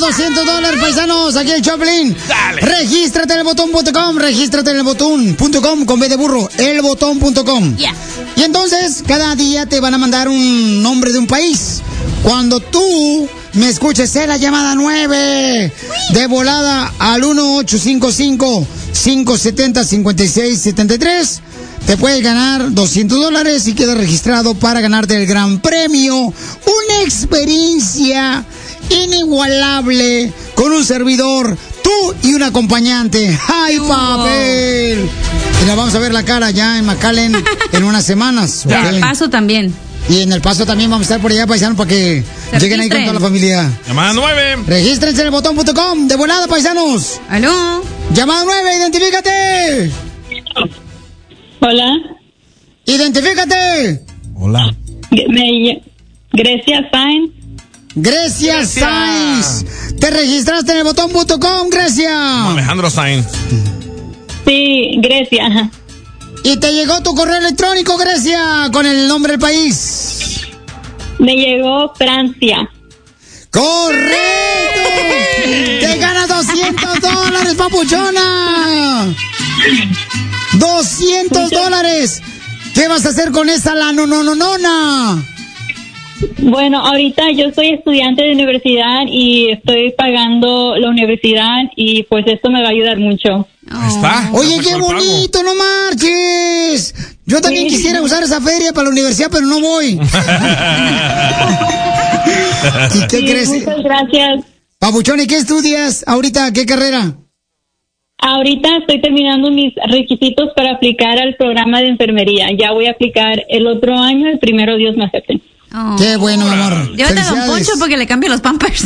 $200, paisanos, aquí el Choplin. Dale. Regístrate en elbotón.com, regístrate en elbotón.com con B de burro, elbotón.com. Yeah. Y entonces, cada día te van a mandar un nombre de un país. Cuando tú me escuches en la llamada 9, de volada al 1-855-570-5673, te puedes ganar $200 y quedas registrado para ganarte el gran premio. Una experiencia inigualable con un servidor, tú y un acompañante. ¡Ay, papel! Y nos vamos a ver la cara ya en McAllen en unas semanas. Y en ¿Okay? El Paso también. Y en El Paso también vamos a estar por allá, paisanos, para que lleguen ahí con toda la familia. Llamada 9. Regístrense en elbotón.com. De volada, paisanos. ¿Aló? Llamada 9, identifícate. Hola. Identifícate. Hola. Grecia Sainz. Grecia Sainz. Te registraste en elbotón.com, Grecia. Alejandro Sainz. Sí, Grecia. Ajá. Y te llegó tu correo electrónico, Grecia, con el nombre del país. Me llegó Francia. ¡Correcto! ¡Te ganas $200, papuchona! $200. ¿Qué vas a hacer con esa la no? Bueno, ahorita yo soy estudiante de universidad y estoy pagando la universidad y pues esto me va a ayudar mucho. Ahí está. Oye, Ya qué sacó el bonito, no marches. Yo también Sí. quisiera usar esa feria para la universidad, pero no voy. ¿Y qué Sí, crees? muchas gracias. Papuchón, ¿y qué estudias ahorita? ¿Qué carrera? Ahorita estoy terminando mis requisitos para aplicar al programa de enfermería. Ya voy a aplicar el otro año, el primero Dios me acepte. Oh. Qué bueno, mi amor. Llévate a Don Felicidades. Poncho porque le cambie los pampers.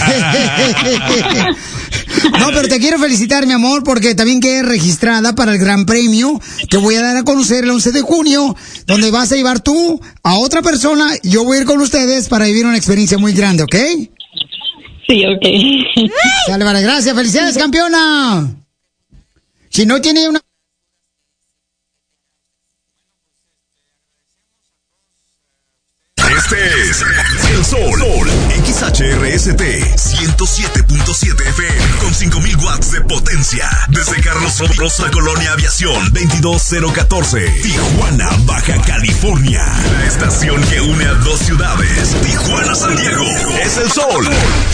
No, pero te quiero felicitar, mi amor, porque también quedé registrada para el gran premio que voy a dar a conocer el 11 de junio, donde vas a llevar tú a otra persona. Yo voy a ir con ustedes para vivir una experiencia muy grande, ¿ok? Sí, ok. Sale, vale, gracias. Felicidades, campeona. Si no tiene una... Este es El Sol, XHRST 107.7 FM con 5,000 watts de potencia. Desde Carlos Rosa Colonia Aviación 22014, Tijuana, Baja California. La estación que une a dos ciudades, Tijuana, San Diego. Es El Sol.